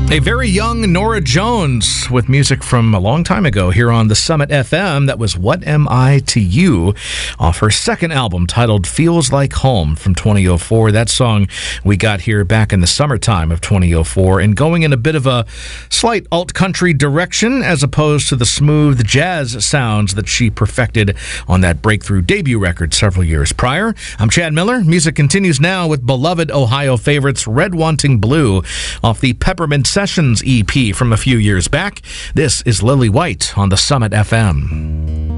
A very young Norah Jones with music from a long time ago here on the Summit FM. That was What Am I to You off her second album titled Feels Like Home from 2004. That song we got here back in the summertime of 2004 and going in a bit of a slight alt-country direction as opposed to the smooth jazz sounds that she perfected on that breakthrough debut record several years prior. I'm Chad Miller. Music continues now with beloved Ohio favorites Red Wanting Blue off the Peppermint Sessions EP from a few years back. This is Lily White on the Summit FM.